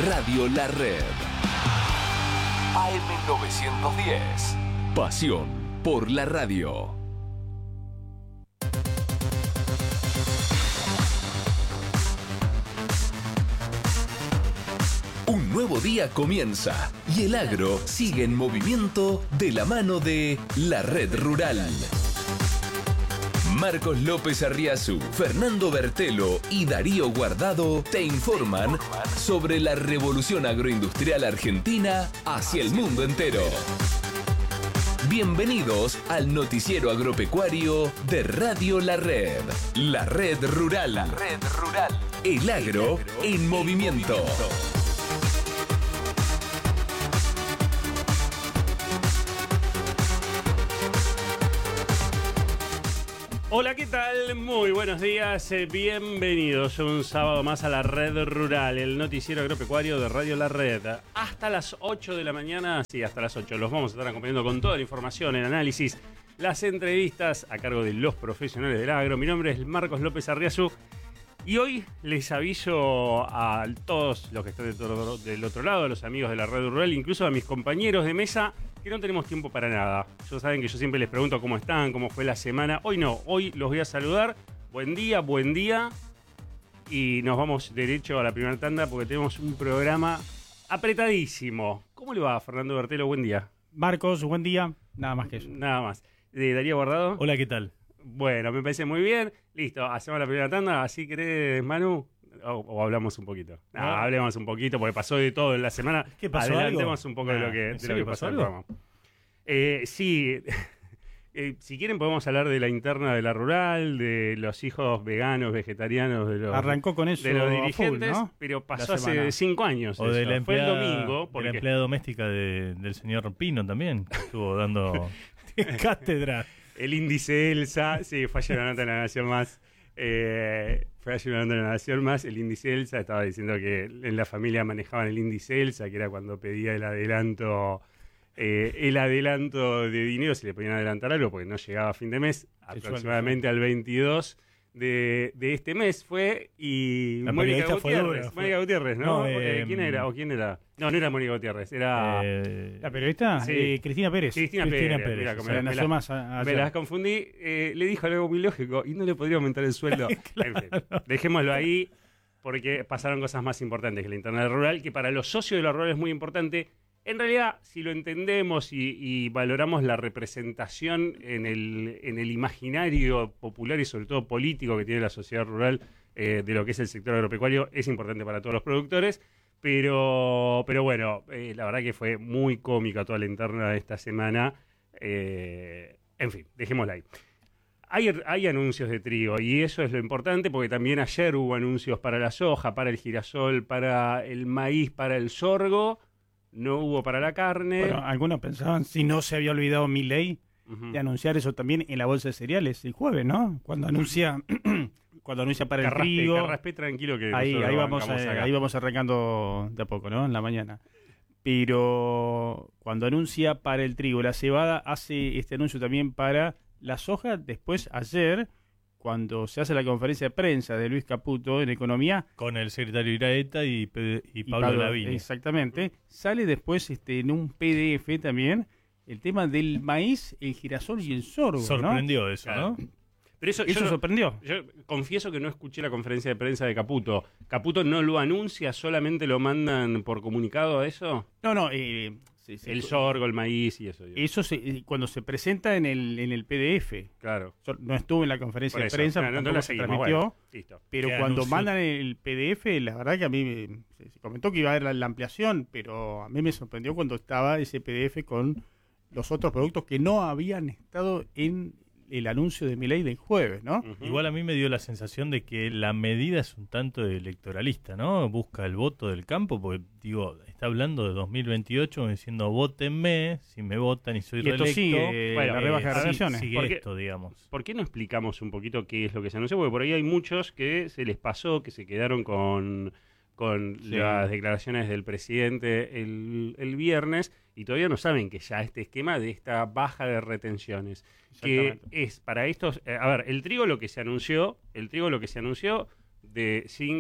Radio La Red. AM910. Pasión por la radio. Un nuevo día comienza y el agro sigue en movimiento de la mano de La Red Rural. Marcos López Arriazu, Fernando Bertelo y Darío Guardado te informan sobre la revolución agroindustrial argentina hacia el mundo entero. Bienvenidos al noticiero agropecuario de Radio La Red. La Red Rural. La Red Rural. El agro en movimiento. Hola, ¿qué tal? Muy buenos días, bienvenidos un sábado más a La Red Rural, el noticiero agropecuario de Radio La Red. Hasta las 8 de la mañana, sí, hasta las 8, los vamos a estar acompañando con toda la información, el análisis, las entrevistas a cargo de los profesionales del agro. Mi nombre es Marcos López Arriazu y hoy les aviso a todos los que están del otro lado, a los amigos de La Red Rural, incluso a mis compañeros de mesa, que no tenemos tiempo para nada. Ya saben que yo siempre les pregunto cómo están, cómo fue la semana. Hoy no, hoy los voy a saludar. Buen día. Y nos vamos derecho a la primera tanda porque tenemos un programa apretadísimo. ¿Cómo le va, Fernando Bertelo? Buen día. Marcos, buen día. Nada más que eso. Nada más. Darío Guardado. Hola, ¿qué tal? Bueno, me parece muy bien. Listo, hacemos la primera tanda. ¿Así querés, Manu? O hablamos un poquito. Hablemos un poquito porque pasó de todo en la semana. ¿Qué pasó? Adelantemos un poco de lo que pasó en el programa. Sí, si quieren podemos hablar de la interna de la rural, de los hijos veganos, vegetarianos de los, arrancó con eso de los dirigentes, full, ¿no? pero pasó hace 5 años. O de la fue el empleada, domingo. de la empleada doméstica del señor Pino también, que estuvo dando cátedra. El índice ELSA, sí, fue ayer una nota en La Nación Más. El índice ELSA estaba diciendo que en la familia manejaban el índice ELSA, que era cuando pedía el adelanto de dinero, si le podían adelantar algo porque no llegaba a fin de mes, aproximadamente al 22 de este mes fue, y Mónica Gutiérrez, ¿no? ¿Quién era? No era Mónica Gutiérrez, era... ¿La periodista? Sí. Cristina Pérez. Cristina Pérez. Mira, me las confundí. Le dijo algo muy lógico y no le podría aumentar el sueldo. Claro. En fin, dejémoslo ahí porque pasaron cosas más importantes que la interna rural, que para los socios de la rural es muy importante. En realidad, si lo entendemos y valoramos la representación en el imaginario popular y sobre todo político que tiene la sociedad rural de lo que es el sector agropecuario, es importante para todos los productores. Pero bueno, la verdad que fue muy cómica toda la interna de esta semana. En fin, dejémosla ahí. Hay anuncios de trigo y eso es lo importante porque también ayer hubo anuncios para la soja, para el girasol, para el maíz, para el sorgo. No hubo para la carne. Bueno, algunos pensaban si no se había olvidado Milei de anunciar eso también en la bolsa de cereales el jueves, ¿no? Cuando anuncia para el trigo. Carraspé tranquilo que ahí vamos arrancando de a poco, ¿no? En la mañana. Pero cuando anuncia para el trigo, la cebada hace este anuncio también para la soja. Después, ayer, cuando se hace la conferencia de prensa de Luis Caputo en Economía... Con el secretario Iraeta y Pablo Lavigne. Exactamente. Sale después en un PDF también el tema del maíz, el girasol y el sorgo. Sorprendió, ¿no? Eso, claro. ¿no? Pero eso sorprendió. Yo confieso que no escuché la conferencia de prensa de Caputo. ¿Caputo no lo anuncia, solamente lo mandan por comunicado a eso? No. Sí, el sorgo, el maíz y eso. Eso cuando se presenta en el PDF. Claro. No estuvo en la conferencia de prensa, no la seguimos, transmitió. Bueno, listo. Pero cuando mandan el PDF, la verdad que a mí se comentó que iba a haber la ampliación, pero a mí me sorprendió cuando estaba ese PDF con los otros productos que no habían estado en el anuncio de Milei del jueves, ¿no? Uh-huh. Igual a mí me dio la sensación de que la medida es un tanto electoralista, ¿no? Busca el voto del campo, porque, está hablando de 2028, diciendo, vótenme, si me votan y soy reelecto. Esto sigue la rebaja de relaciones. Sigue esto, digamos. ¿Por qué no explicamos un poquito qué es lo que se anunció? Porque por ahí hay muchos que se les pasó, que se quedaron con las declaraciones del presidente el viernes y todavía no saben que ya este esquema de esta baja de retenciones, que es para estos... el trigo lo que se anunció de 5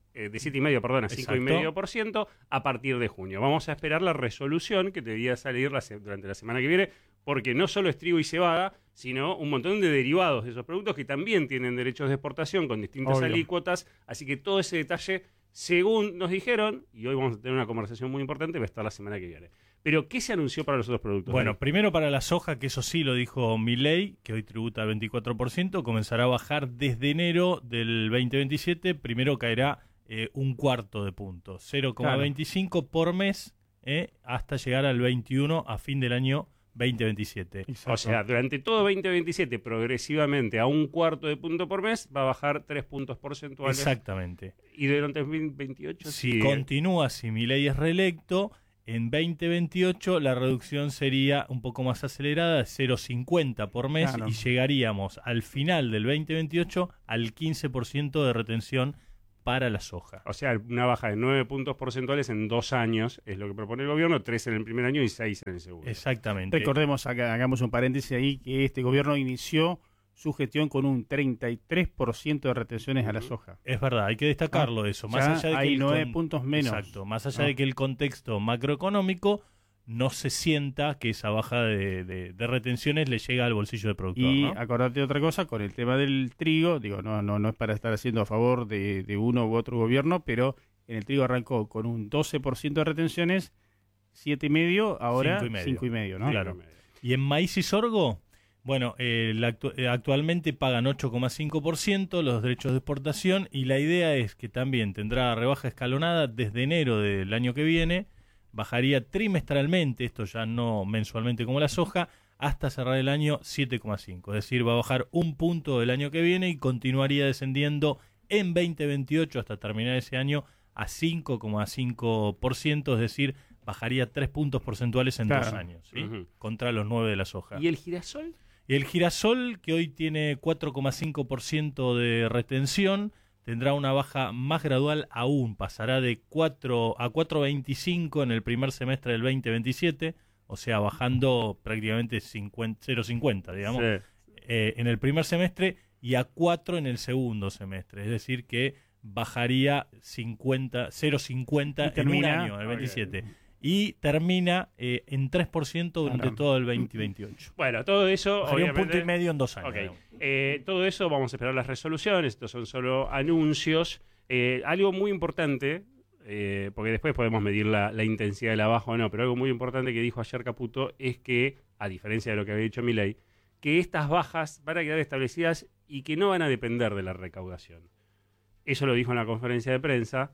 de 7,5%, perdón, a 5,5% a partir de junio. Vamos a esperar la resolución que debería salir durante la semana que viene, porque no solo es trigo y cebada, sino un montón de derivados de esos productos que también tienen derechos de exportación con distintas alícuotas, así que todo ese detalle, según nos dijeron, y hoy vamos a tener una conversación muy importante, va a estar la semana que viene. Pero, ¿qué se anunció para los otros productos? Bueno, primero para la soja, que eso sí lo dijo Milei, que hoy tributa 24%, comenzará a bajar desde enero del 2027, primero caerá un cuarto de punto, 0,25 por mes, hasta llegar al 21 a fin del año 2027. Exacto. O sea, durante todo 2027, progresivamente a un cuarto de punto por mes, va a bajar 3 puntos porcentuales. Exactamente. Y durante 2028... Si continúa, si Milei es reelecto, en 2028 la reducción sería un poco más acelerada, 0,50 por mes, y llegaríamos al final del 2028 al 15% de retención para la soja. O sea, una baja de 9 puntos porcentuales en 2 años es lo que propone el gobierno, 3 en el primer año y 6 en el segundo. Exactamente. Recordemos, hagamos un paréntesis ahí, que este gobierno inició su gestión con un 33% de retenciones a la soja. Es verdad, hay que destacarlo eso. Más allá de que hay 9 puntos menos. Exacto, más allá de que el contexto macroeconómico no se sienta que esa baja de retenciones le llega al bolsillo del productor. Y ¿no? acordate de otra cosa, con el tema del trigo, digo, no es para estar haciendo a favor de uno u otro gobierno, pero en el trigo arrancó con un 12% de retenciones, 7,5, ahora 5,5, ¿no? Claro. Y en maíz y sorgo, bueno, actualmente pagan 8,5% los derechos de exportación, y la idea es que también tendrá rebaja escalonada desde enero del año que viene, bajaría trimestralmente, esto ya no mensualmente como la soja, hasta cerrar el año 7,5. Es decir, va a bajar un punto el año que viene y continuaría descendiendo en 2028 hasta terminar ese año a 5,5%, es decir, bajaría 3 puntos porcentuales en 2 años, ¿sí? Contra los 9 de la soja. ¿Y el girasol? El girasol, que hoy tiene 4,5% de retención, tendrá una baja más gradual aún, pasará de 4 a 4,25 en el primer semestre del 2027, o sea, bajando prácticamente 0,50, digamos, en el primer semestre, y a 4 en el segundo semestre, es decir que bajaría 0,50 en un año, en el 27. Y termina en 3% durante todo el 2028. Bueno, todo eso... Bajaría 1,5 punto en 2 años. Todo eso vamos a esperar las resoluciones, estos son solo anuncios. Algo muy importante, porque después podemos medir la intensidad de la baja o no, pero algo muy importante que dijo ayer Caputo es que, a diferencia de lo que había dicho Milei, que estas bajas van a quedar establecidas y que no van a depender de la recaudación. Eso lo dijo en la conferencia de prensa.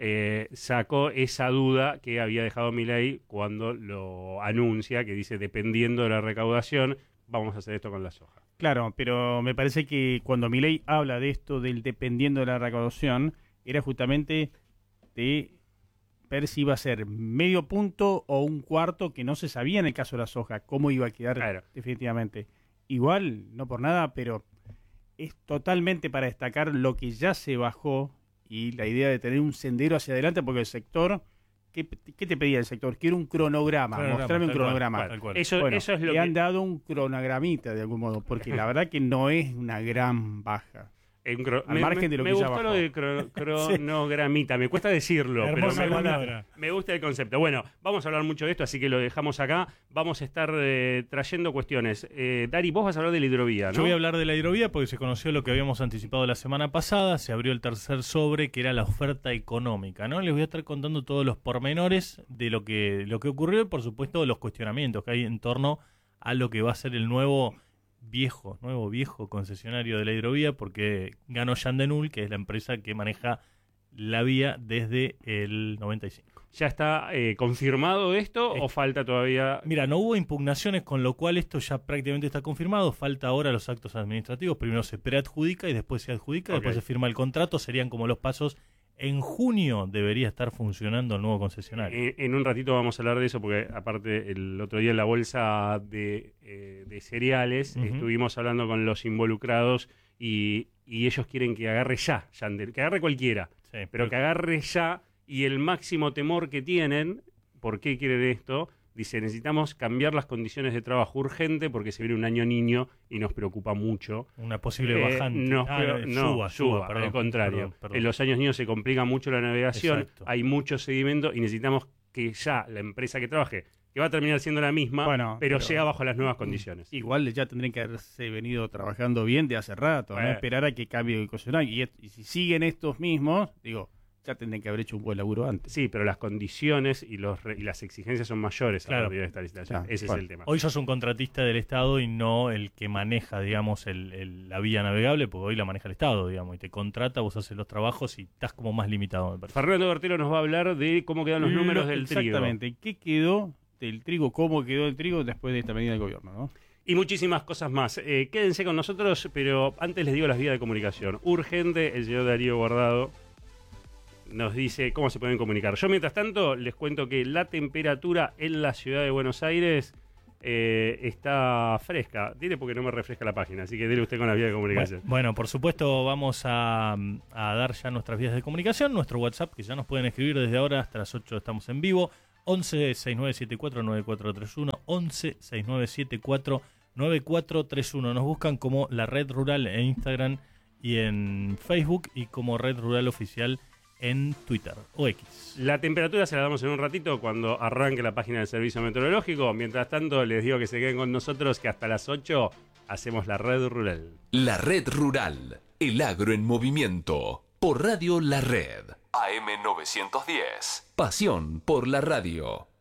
Sacó esa duda que había dejado Milei cuando lo anuncia, que dice, dependiendo de la recaudación, vamos a hacer esto con la soja. Claro, pero me parece que cuando Milei habla de esto del dependiendo de la recaudación, era justamente de ver si iba a ser medio punto o un cuarto, que no se sabía en el caso de la soja cómo iba a quedar definitivamente. Igual, no por nada, pero es totalmente para destacar lo que ya se bajó y la idea de tener un sendero hacia adelante, porque el sector... ¿Qué te pedía el sector? Quiero un cronograma, mostrarme un cronograma. Eso es lo le han dado un cronogramita de algún modo, porque la verdad que no es una gran baja. Al margen de lo que ya bajó. Me gustó lo de cronogramita, me cuesta decirlo, pero me gusta el concepto. Bueno, vamos a hablar mucho de esto, así que lo dejamos acá. Vamos a estar trayendo cuestiones. Dari, vos vas a hablar de la hidrovía, ¿no? Yo voy a hablar de la hidrovía porque se conoció lo que habíamos anticipado la semana pasada. Se abrió el tercer sobre, que era la oferta económica, ¿no? Les voy a estar contando todos los pormenores de lo que ocurrió y, por supuesto, los cuestionamientos que hay en torno a lo que va a ser el nuevo viejo concesionario de la hidrovía, porque ganó Yandenul, que es la empresa que maneja la vía desde el 95. ¿Ya está confirmado esto o falta todavía? Mira, no hubo impugnaciones, con lo cual esto ya prácticamente está confirmado. Falta ahora los actos administrativos. Primero se preadjudica y después se adjudica, después se firma el contrato. Serían como los pasos. En junio debería estar funcionando el nuevo concesionario. En un ratito vamos a hablar de eso, porque aparte el otro día en la bolsa de cereales estuvimos hablando con los involucrados y ellos quieren que agarre ya, Yandel, que agarre cualquiera, pero que agarre ya, y el máximo temor que tienen, ¿por qué quieren esto? dice, necesitamos cambiar las condiciones de trabajo urgente porque se viene un año niño y nos preocupa mucho. Una posible bajante. Suba, perdón, al contrario. perdón. En los años niños se complica mucho la navegación, Exacto. hay mucho sedimento y necesitamos que ya la empresa que trabaje, que va a terminar siendo la misma, Bueno, pero pero- sea bajo las nuevas condiciones. Igual ya tendrían que haberse venido trabajando bien de hace rato, no esperar a que cambie el condicional. Y si siguen estos mismos, digo, ya tendrían que haber hecho un buen laburo antes. Sí, pero las condiciones y las exigencias son mayores a Claro. partir de esta licitación. Claro, Ese bueno. es el tema. Hoy sos un contratista del Estado y no el que maneja, digamos, la vía navegable, porque hoy la maneja el Estado, digamos, y te contrata, vos haces los trabajos y estás como más limitado, me parece. Fernando Bertelo nos va a hablar de cómo quedan los números del trigo. Exactamente. ¿Qué quedó del trigo? ¿Cómo quedó el trigo después de esta medida del gobierno? ¿No? Y muchísimas cosas más. Quédense con nosotros, pero antes les digo las vías de comunicación. Urgente, el señor Darío Guardado nos dice cómo se pueden comunicar. Yo, mientras tanto, les cuento que la temperatura en la ciudad de Buenos Aires está fresca. Dile porque no me refresca la página, así que dele usted con las vías de comunicación. Bueno, por supuesto vamos a dar ya nuestras vías de comunicación, nuestro WhatsApp, que ya nos pueden escribir desde ahora hasta las 8 estamos en vivo, 11 6974 9431, 11 6974 9431. Nos buscan como La Red Rural en Instagram y en Facebook y como Red Rural Oficial en Twitter o X. La temperatura se la damos en un ratito cuando arranque la página del Servicio Meteorológico. Mientras tanto, les digo que se queden con nosotros, que hasta las 8 hacemos la Red Rural. La Red Rural, el agro en movimiento, por Radio La Red, AM 910. Pasión por la radio.